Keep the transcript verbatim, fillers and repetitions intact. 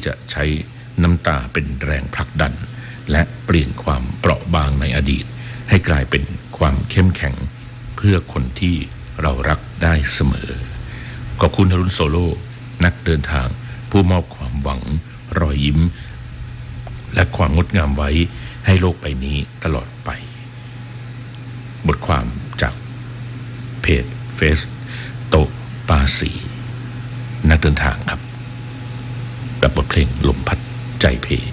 จะใช้น้ำตาเป็นแรงผลักดันและเปลี่ยนความเปราะบางในอดีตให้กลายเป็นความเข้มแข็งเพื่อคนที่เรารักได้เสมอขอบคุณฮารุนโซโลนักเดินทางผู้มอบความหวังรอยยิ้มและความงดงามไว้ให้โลกใบนี้ตลอดไปบทความจากเพจเฟซโตปาสีนักเดินทางครับกับบทเพลงลมพัดใจเพ